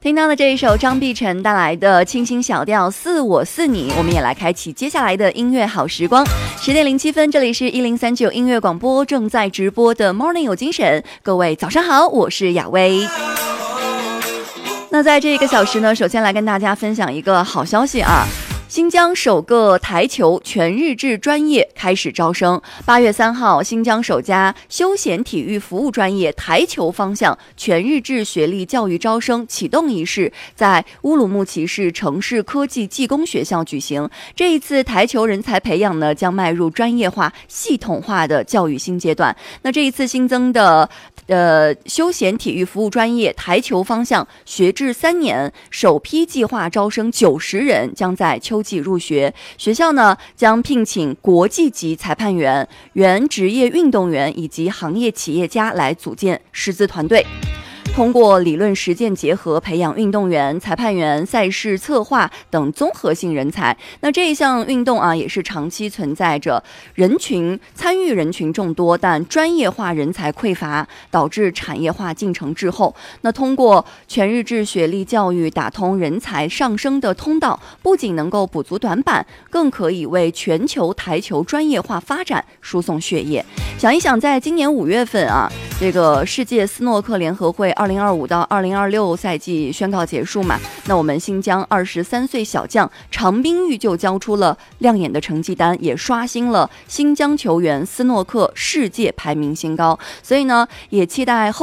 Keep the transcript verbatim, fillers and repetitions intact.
听到的这一首张碧晨带来的清新小调似我似你，我们也来开启接下来的音乐好时光。十点零七分，这里是一零三九音乐广播，正在直播的 Morning 有精神，各位早上好，我是雅薇。那在这一个小时呢，首先来跟大家分享一个好消息啊。新疆首个台球全日制专业开始招生。八月三号，新疆首家休闲体育服务专业台球方向全日制学历教育招生启动仪式在乌鲁木齐市城市科技技工学校举行。这一次台球人才培养呢，将迈入专业化、系统化的教育新阶段。那这一次新增的呃休闲体育服务专业台球方向学制三年，首批计划招生九十人，将在秋季入学。学校呢将聘请国际级裁判员、原职业运动员以及行业企业家来组建师资团队。通过理论实践结合，培养运动员、裁判员、赛事策划等综合性人才。那这一项运动啊，也是长期存在着人群参与人群众多，但专业化人才匮乏，导致产业化进程滞后。那通过全日制学历教育打通人才上升的通道，不仅能够补足短板，更可以为全球台球专业化发展输送血液。想一想，在今年五月份啊，这个世界斯诺克联合会二零二五到二零二六赛季宣告结束嘛，那我们新疆二十三岁小将常冰玉就交出了亮眼的成绩单，也刷新了新疆球员斯诺克世界排名新高。所以呢，也期待后